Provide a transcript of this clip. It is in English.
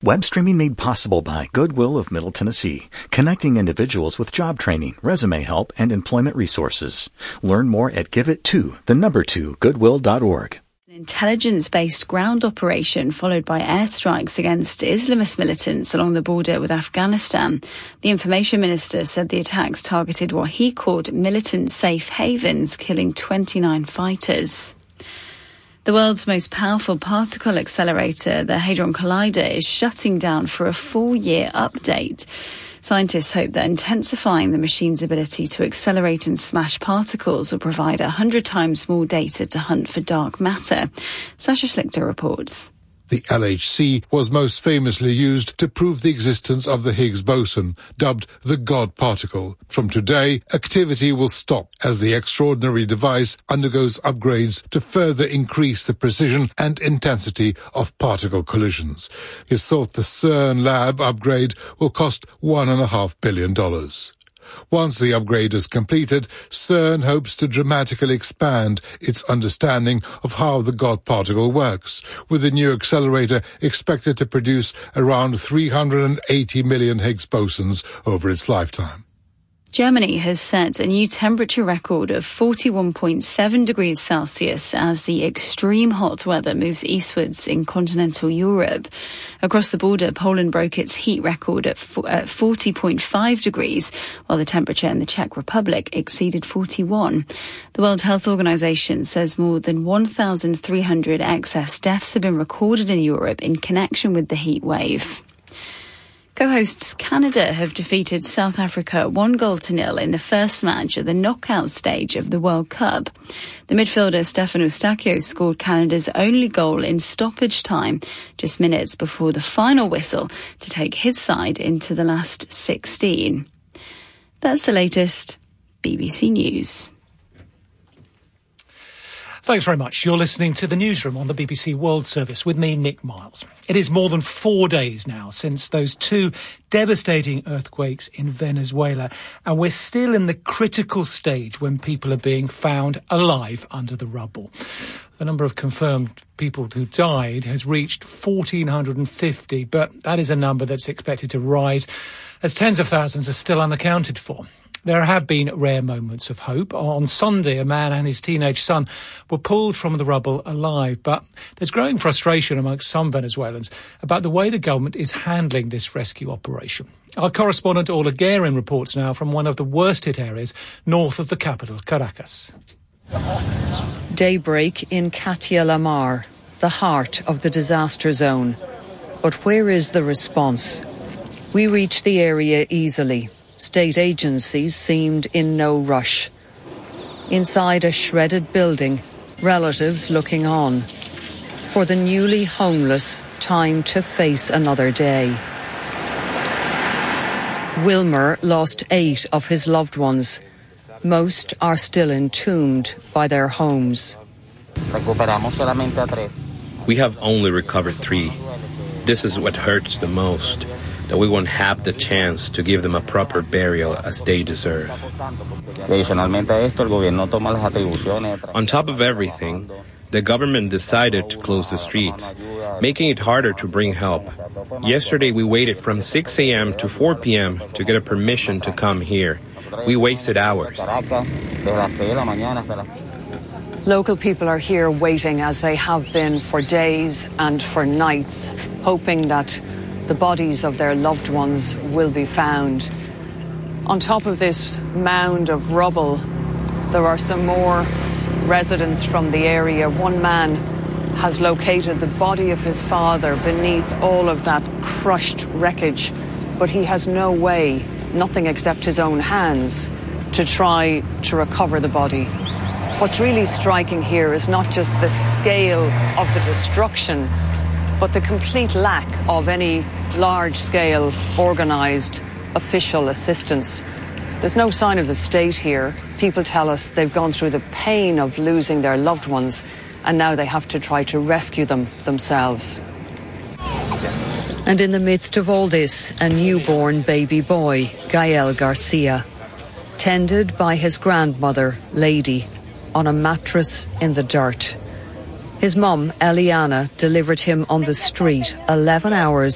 Web streaming made possible by Goodwill of Middle Tennessee, connecting individuals with job training, resume help, and employment resources. Learn more at giveit2goodwill.org. An intelligence-based ground operation followed by airstrikes against Islamist militants along the border with Afghanistan. The information minister said the attacks targeted what he called militant safe havens, killing 29 fighters. The world's most powerful particle accelerator, the Hadron Collider, is shutting down for a full-year update. Scientists hope that intensifying the machine's ability to accelerate and smash particles will provide 100 times more data to hunt for dark matter. Sasha Schlichter reports. The LHC was most famously used to prove the existence of the Higgs boson, dubbed the God particle. From today, activity will stop as the extraordinary device undergoes upgrades to further increase the precision and intensity of particle collisions. It's thought the CERN lab upgrade will cost $1.5 billion. Once the upgrade is completed, CERN hopes to dramatically expand its understanding of how the God particle works, with the new accelerator expected to produce around 380 million Higgs bosons over its lifetime. Germany has set a new temperature record of 41.7 degrees Celsius as the extreme hot weather moves eastwards in continental Europe. Across the border, Poland broke its heat record at 40.5 degrees, while the temperature in the Czech Republic exceeded 41. The World Health Organization says more than 1,300 excess deaths have been recorded in Europe in connection with the heat wave. Co-hosts Canada have defeated South Africa 1-0 in the first match at the knockout stage of the World Cup. The midfielder Stefan Eustáquio scored Canada's only goal in stoppage time, just minutes before the final whistle to take his side into the last 16. That's the latest. BBC News. Thanks very much. You're listening to The Newsroom on the BBC World Service with me, Nick Miles. It is more than 4 days now since those two devastating earthquakes in Venezuela, and we're still in the critical stage when people are being found alive under the rubble. The number of confirmed people who died has reached 1,450, but that is a number that's expected to rise as tens of thousands are still unaccounted for. There have been rare moments of hope. On Sunday, a man and his teenage son were pulled from the rubble alive. But there's growing frustration amongst some Venezuelans about the way the government is handling this rescue operation. Our correspondent Orla Guerin reports now from one of the worst-hit areas north of the capital, Caracas. Daybreak in Katia La Mar, the heart of the disaster zone. But where is the response? We reach the area easily. State agencies seemed in no rush. Inside a shredded building, relatives looking on. For the newly homeless, time to face another day. Wilmer lost 8 of his loved ones. Most are still entombed by their homes. We have only recovered 3. This is what hurts the most, that we won't have the chance to give them a proper burial as they deserve. On top of everything, the government decided to close the streets, making it harder to bring help. Yesterday we waited from 6 a.m. to 4 p.m. to get a permission to come here. We wasted hours. Local people are here waiting, as they have been for days and for nights, hoping that the bodies of their loved ones will be found. On top of this mound of rubble, there are some more residents from the area. One man has located the body of his father beneath all of that crushed wreckage, but he has no way, nothing except his own hands, to try to recover the body. What's really striking here is not just the scale of the destruction, but the complete lack of any large-scale, organised, official assistance. There's no sign of the state here. People tell us they've gone through the pain of losing their loved ones, and now they have to try to rescue them themselves. And in the midst of all this, a newborn baby boy, Gael Garcia, tended by his grandmother, Lady, on a mattress in the dirt. His mum, Eliana, delivered him on the street 11 hours